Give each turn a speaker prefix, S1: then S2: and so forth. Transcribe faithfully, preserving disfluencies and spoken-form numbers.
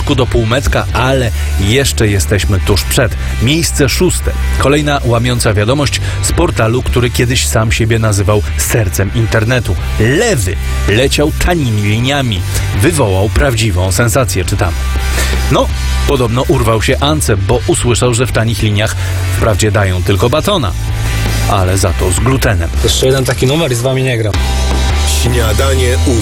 S1: powolutku do półmetka, ale jeszcze jesteśmy tuż przed. Miejsce szóste. Kolejna łamiąca wiadomość z portalu, który kiedyś sam siebie nazywał sercem internetu. Lewy leciał tanimi liniami. Wywołał prawdziwą sensację, czytamy. No, podobno urwał się Ance, bo usłyszał, że w tanich liniach wprawdzie dają tylko batona, ale za to z glutenem.
S2: Jeszcze jeden taki numer i z wami nie gram.
S3: Śniadanie u